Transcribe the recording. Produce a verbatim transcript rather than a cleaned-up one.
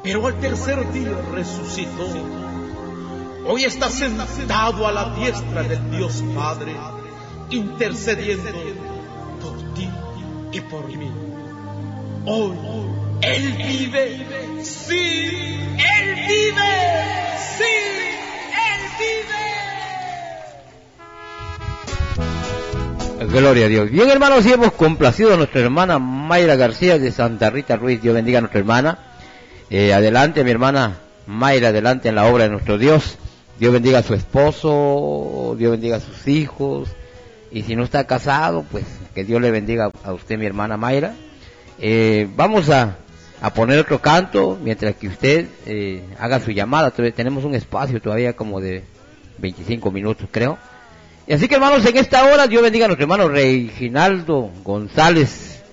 pero al tercer día resucitó. Hoy está sentado a la diestra del Dios Padre, intercediendo por ti y por mí. Hoy Él vive, sí, Él vive, sí, Él vive. Gloria a Dios. Bien, hermanos, y hemos complacido a nuestra hermana Mayra García de Santa Rita Ruiz. Dios bendiga a nuestra hermana. Eh, adelante, mi hermana Mayra, adelante en la obra de nuestro Dios. Dios bendiga a su esposo, Dios bendiga a sus hijos. Y si no está casado, pues que Dios le bendiga a usted, mi hermana Mayra. Eh, vamos a, a poner otro canto mientras que usted eh, haga su llamada. Tenemos un espacio todavía como de veinticinco minutos, creo. Y así que, hermanos, en esta hora Dios bendiga a nuestro hermano Reginaldo González